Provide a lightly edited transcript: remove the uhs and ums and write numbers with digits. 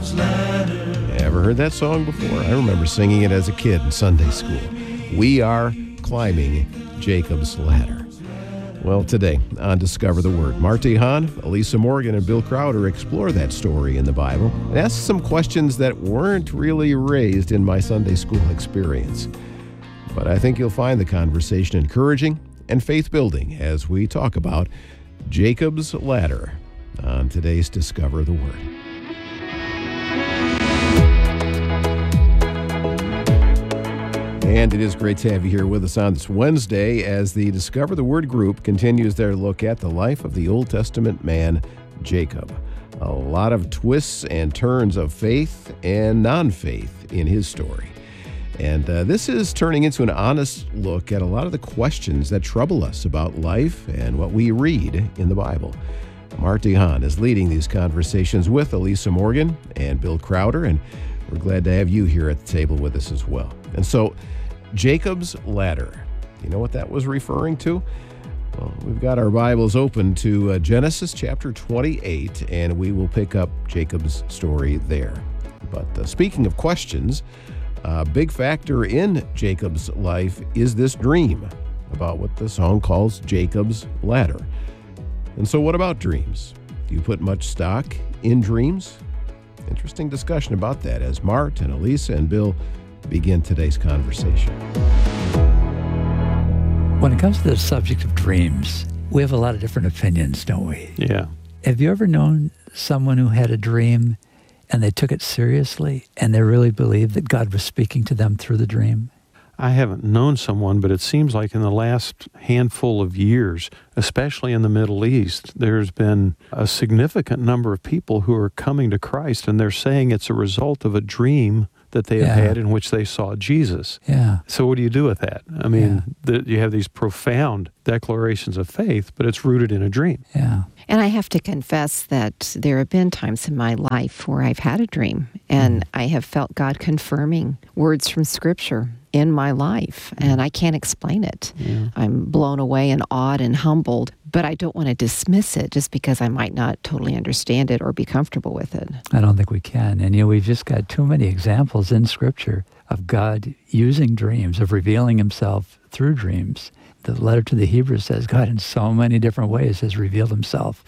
Ever heard that song before? I remember singing it as a kid in Sunday school. We are climbing Jacob's ladder. Well, today on Discover the Word, Marty Hahn, Elisa Morgan, and Bill Crowder explore that story in the Bible and ask some questions that weren't really raised in my Sunday school experience. But I think you'll find the conversation encouraging and faith-building as we talk about Jacob's ladder on today's Discover the Word. And it is great to have you here with us on this Wednesday as the Discover the Word group continues their look at the life of the Old Testament man, Jacob. A lot of twists and turns of faith and non-faith in his story. And this is turning into an honest look at a lot of the questions that trouble us about life and what we read in the Bible. Marty Hahn is leading these conversations with Elisa Morgan and Bill Crowder, and we're glad to have you here at the table with us as well. And so, Jacob's ladder, you know what that was referring to? Well, we've got our Bibles open to Genesis chapter 28, and we will pick up Jacob's story there. But speaking of questions, a big factor in Jacob's life is this dream about what the song calls Jacob's ladder. And so what about dreams? Do you put much stock in dreams? Interesting discussion about that as Mart and Elisa and Bill begin today's conversation. When it comes to the subject of dreams, we have a lot of different opinions, don't we? Yeah. Have you ever known someone who had a dream and they took it seriously and they really believed that God was speaking to them through the dream? I haven't known someone, but it seems like in the last handful of years, especially in the Middle East, there's been a significant number of people who are coming to Christ, and they're saying it's a result of a dream that they have had in which they saw Jesus. Yeah. So what do you do with that? I mean, you have these profound declarations of faith, but it's rooted in a dream. Yeah. And I have to confess that there have been times in my life where I've had a dream and I have felt God confirming words from Scripture in my life, and I can't explain it. Yeah. I'm blown away and awed and humbled, but I don't want to dismiss it just because I might not totally understand it or be comfortable with it. I don't think we can. And, we've just got too many examples in Scripture of God using dreams, of revealing himself through dreams. The letter to the Hebrews says God in so many different ways has revealed himself